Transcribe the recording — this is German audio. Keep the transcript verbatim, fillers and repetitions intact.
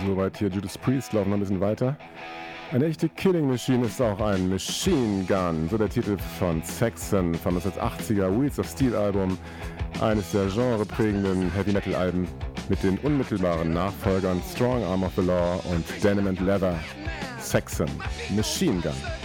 Soweit hier Judas Priest, laufen noch ein bisschen weiter. Eine echte Killing Machine ist auch ein Machine Gun, so der Titel von Saxon vom neunzehnhundertachtziger Wheels of Steel Album, eines der genreprägenden Heavy Metal Alben mit den unmittelbaren Nachfolgern Strong Arm of the Law und Denim and Leather. Saxon, Machine Gun.